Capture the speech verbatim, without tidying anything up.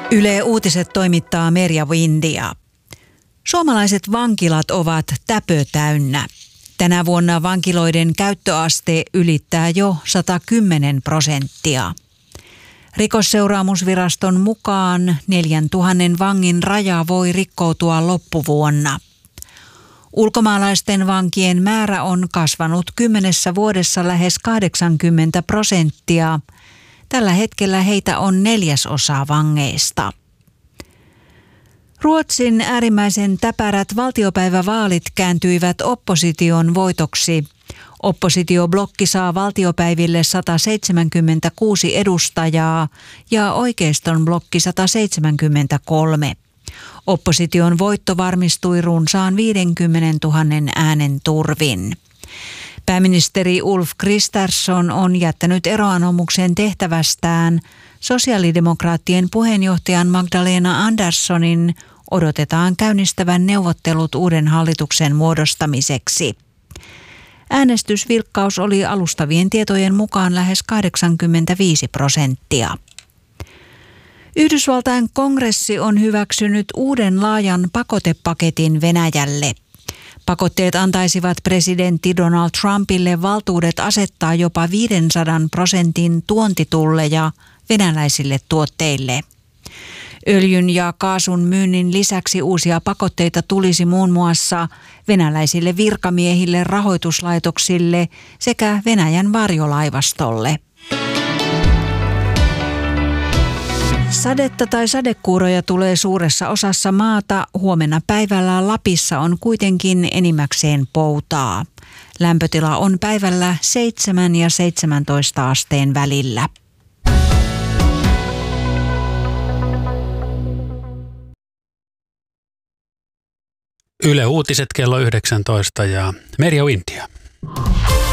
Yle Uutiset toimittaa Merja Windia. Suomalaiset vankilat ovat täpötäynnä. Tänä vuonna vankiloiden käyttöaste ylittää jo sata kymmenen prosenttia. Rikosseuraamusviraston mukaan neljäntuhannen vangin raja voi rikkoutua loppuvuonna. Ulkomaalaisten vankien määrä on kasvanut kymmenessä vuodessa lähes kahdeksankymmentä prosenttia. Tällä hetkellä heitä on neljäsosa vangeista. Ruotsin äärimmäisen täpärät valtiopäivävaalit kääntyivät opposition voitoksi. Oppositioblokki saa valtiopäiville sata seitsemänkymmentäkuusi edustajaa ja oikeiston blokki sata seitsemänkymmentäkolme. Opposition voitto varmistui runsaan viisikymmentätuhatta äänen turvin. Pääministeri Ulf Kristersson on jättänyt eroanomuksen tehtävästään. Sosiaalidemokraattien puheenjohtajan Magdalena Anderssonin odotetaan käynnistävän neuvottelut uuden hallituksen muodostamiseksi. Äänestysvilkkaus oli alustavien tietojen mukaan lähes kahdeksankymmentäviisi prosenttia. Yhdysvaltain kongressi on hyväksynyt uuden laajan pakotepaketin Venäjälle. Pakotteet antaisivat presidentti Donald Trumpille valtuudet asettaa jopa viisisataa prosentin tuontitulleja venäläisille tuotteille. Öljyn ja kaasun myynnin lisäksi uusia pakotteita tulisi muun muassa venäläisille virkamiehille, rahoituslaitoksille sekä Venäjän varjolaivastolle. Sadetta tai sadekuuroja tulee suuressa osassa maata. Huomenna päivällä Lapissa on kuitenkin enimmäkseen poutaa. Lämpötila on päivällä seitsemän ja seitsemäntoista asteen välillä. Yle Uutiset kello yhdeksäntoista ja Merja Windia.